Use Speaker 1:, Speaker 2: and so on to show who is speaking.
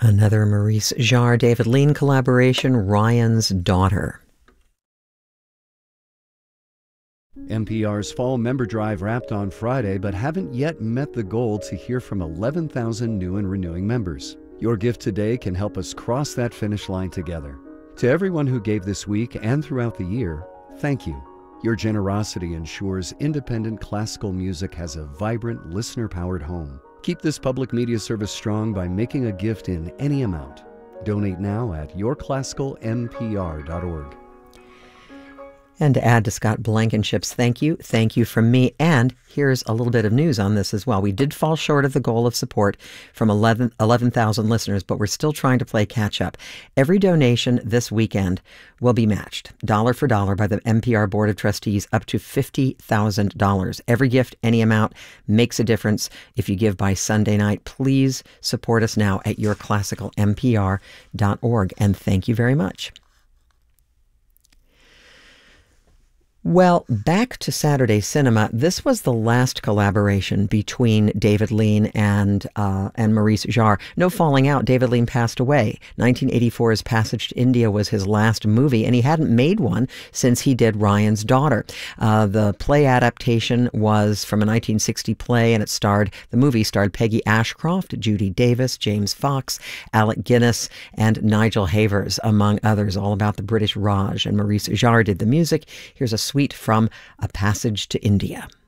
Speaker 1: Another Maurice Jarre, David Lean collaboration, Ryan's Daughter.
Speaker 2: NPR's Fall Member Drive wrapped on Friday, but haven't yet met the goal to hear from 11,000 new and renewing members. Your gift today can help us cross that finish line together. To everyone who gave this week and throughout the year, thank you. Your generosity ensures independent classical music has a vibrant, listener-powered home. Keep this public media service strong by making a gift in any amount. Donate now at yourclassicalnpr.org.
Speaker 1: And to add to Scott Blankenship's thank you from me. And here's a little bit of news on this as well. We did fall short of the goal of support from 11,000 listeners, but we're still trying to play catch up. Every donation this weekend will be matched dollar for dollar by the NPR Board of Trustees up to $50,000. Every gift, any amount, makes a difference. If you give by Sunday night, please support us now at yourclassicalnpr.org. And thank you very much. Well, back to Saturday Cinema. This was the last collaboration between David Lean and Maurice Jarre. No falling out. David Lean passed away. 1984's Passage to India was his last movie, and he hadn't made one since he did Ryan's Daughter. The play adaptation was from a 1960 play, and the movie starred Peggy Ashcroft, Judy Davis, James Fox, Alec Guinness, and Nigel Havers, among others, all about the British Raj. And Maurice Jarre did the music. Here's a suite from A Passage to India.